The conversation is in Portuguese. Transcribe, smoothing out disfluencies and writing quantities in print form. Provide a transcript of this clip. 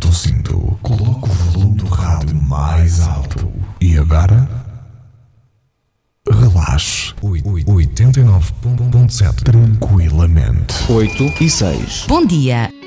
Aperta o cinto, coloca o volume do rádio mais alto. E agora? Relaxe. 89.7 tranquilamente. 8 e 6. Bom dia.